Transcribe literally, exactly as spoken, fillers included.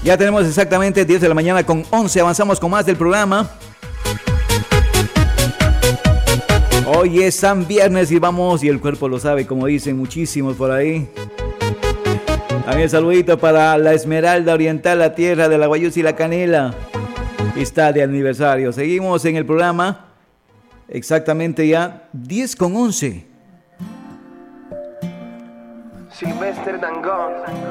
Ya tenemos exactamente diez de la mañana con once. Avanzamos con más del programa. Hoy es San Viernes y vamos, y el cuerpo lo sabe, como dicen muchísimos por ahí. También saludito para la Esmeralda Oriental, la tierra de la guayusa y la canela. Está de aniversario. Seguimos en el programa. Exactamente ya diez con once. Sylvester Dangond.